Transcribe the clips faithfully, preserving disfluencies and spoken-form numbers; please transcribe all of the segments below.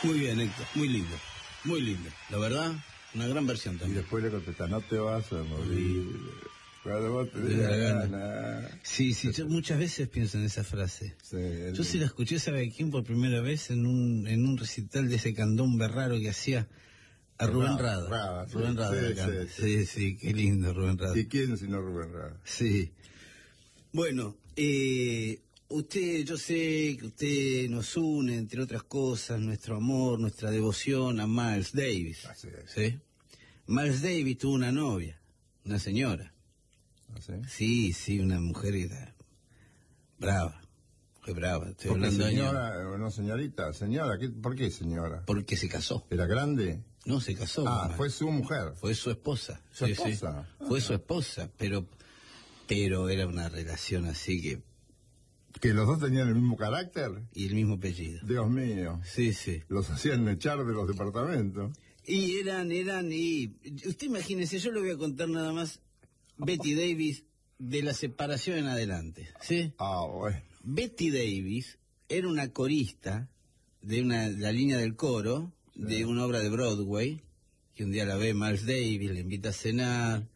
Muy bien, Héctor, muy lindo, muy lindo. La verdad, una gran versión Y también. después le contesta, no te vas a morir. Cuando vos te dé la gana. Sí, sí, yo muchas veces pienso en esa frase. Sí, Yo sí la escuché, ¿sabe quién? Por primera vez en un en un recital de ese candombe raro que hacía a Rubén Rada. Rada, sí, Rubén Rada. sí, canta. sí, Sí, sí, qué lindo Rubén Rada. ¿Y quién sino Rubén Rada? Sí. Bueno, eh, usted, yo sé que usted nos une, entre otras cosas, nuestro amor, nuestra devoción a Miles Davis. Así es. ¿Sí? Miles Davis tuvo una novia, una señora. ¿Así? Sí, sí, una mujer que era brava, fue brava. Estoy Porque hablando de señora, años. o no señorita, señora, ¿qué, ¿por qué señora? Porque se casó. ¿Era grande? No, se casó. Ah, mamá. fue su mujer. Fue su esposa. ¿Su esposa? Sí. Fue su esposa, pero, pero era una relación así que... ¿Que los dos tenían el mismo carácter? Y el mismo apellido. Dios mío. Sí, sí. Los hacían echar de los departamentos. Y eran, eran, y... Usted imagínese, yo le voy a contar nada más Betty Davis de la separación en adelante, ¿sí? Ah, bueno. Betty Davis era una corista de una la línea del coro, sí, de una obra de Broadway, que un día la ve Miles Davis, le invita a cenar,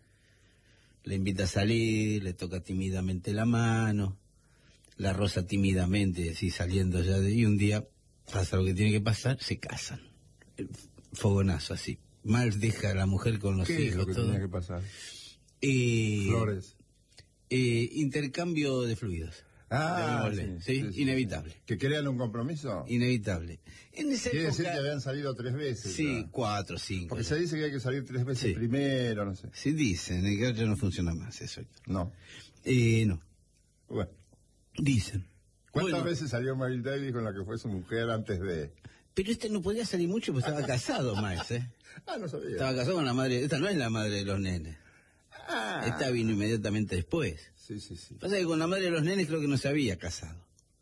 le invita a salir, le toca tímidamente la mano, la roza tímidamente, así saliendo ya de... Y un día pasa lo que tiene que pasar, se casan. Fogonazo, así. Miles deja a la mujer con los ¿Qué hijos, es lo que todo. tenía que pasar? Eh, Flores. Eh, intercambio de fluidos. Ah, sí, sí, ¿sí? sí, sí. Inevitable. ¿Que crean un compromiso? Inevitable. En esa Quiere época, decir que habían salido tres veces. sí, ya. cuatro, cinco. Porque ya. se dice que hay que salir tres veces Sí. primero, no sé. Sí dicen, en el ya no funciona más eso. No. Eh, no, Bueno. dicen. ¿Cuántas Bueno, veces salió Miles Davis con la que fue su mujer antes de...? pero este no podía salir mucho porque estaba casado, Miles, ¿eh? Ah, no sabía. Estaba casado con la madre, esta no es la madre de los nenes. Ah. Esta vino inmediatamente después. Sí, sí, sí. Pasa que con la madre de los nenes creo que no se había casado.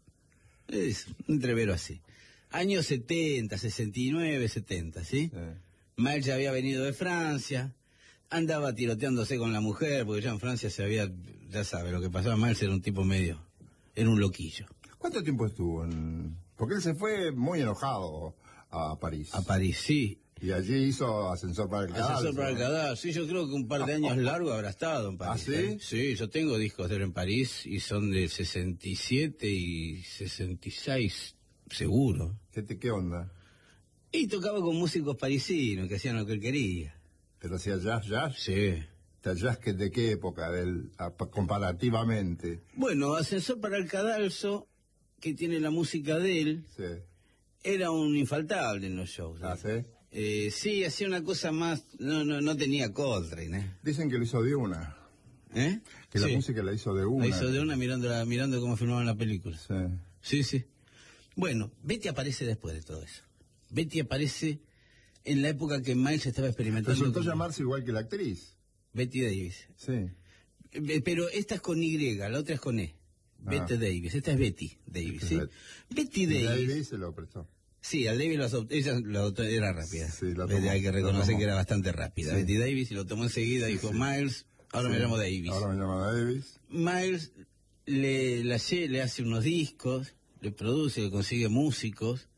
Es un entrevero así. Años setenta, sesenta y nueve, setenta, ¿sí? Sí. Miles ya había venido de Francia, andaba tiroteándose con la mujer, porque ya en Francia se había, ya sabe, lo que pasaba. Miles era un tipo medio, era un loquillo. ¿Cuánto tiempo estuvo en...? Porque él se fue muy enojado a París. A París, sí. Y allí hizo Ascensor para el Cadalso. Asesor para el cadáver, sí, yo creo que un par de años largo habrá estado en París. ¿Ah, sí? ¿eh? Sí, yo tengo discos de él en París y son de sesenta y siete y sesenta y seis, seguro. ¿Qué, te, ¿Qué onda? Y tocaba con músicos parisinos que hacían lo que él quería. ¿Pero hacía jazz, jazz? Sí. ¿El jazz que de qué época, del, a, comparativamente? Bueno, Ascensor para el Cadalso, que tiene la música de él, Sí. era un infaltable en los shows. ¿Ah, ¿eh? sí? Eh, sí, hacía una cosa más, no no no tenía Coltrane, ¿eh? Dicen que lo hizo de una. ¿Eh? Que Sí. la música la hizo de una. La hizo de una mirando, la, mirando cómo filmaban la película. Sí. Sí, sí. Bueno, Betty aparece después de todo eso. Betty aparece en la época que Miles estaba experimentando. Resultó con- llamarse igual que la actriz. Betty Davis. Sí. Eh, Pero esta es con Y, la otra es con E. Ah. Betty Davis. Esta es Betty Davis, Esta ¿sí? es Bet- Betty Y Davis. Davis se lo prestó. Sí, al Davis lo adoptó, ella lo adoptó, era rápida. Sí, la Betty, tomó, hay que la reconocer tomó. que era bastante rápida. Sí. Betty Davis y lo tomó enseguida y dijo, sí. Miles, ahora me Sí. llamo Davis. Ahora me llama Davis. Miles le, le, hace, le hace unos discos, le produce, le consigue músicos